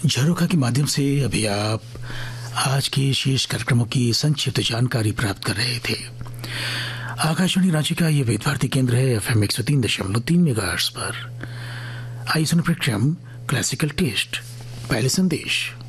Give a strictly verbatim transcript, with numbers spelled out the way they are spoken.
झरोखा के माध्यम से अभी आप आज के शेष कार्यक्रमों की संक्षिप्त जानकारी प्राप्त कर रहे थे। आकाशवाणी रांची का ये विविध भारती केंद्र है एफ एम एक सौ तीन दशमलव तीन मेगाहर्ट्ज पर। आइए सुनो प्रोग्राम क्लासिकल टेस्ट। पहले संदेश।